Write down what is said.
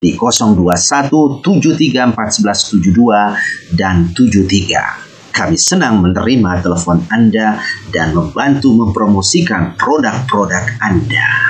di 02173411172 dan 73. Kami senang menerima telepon Anda dan membantu mempromosikan produk-produk Anda.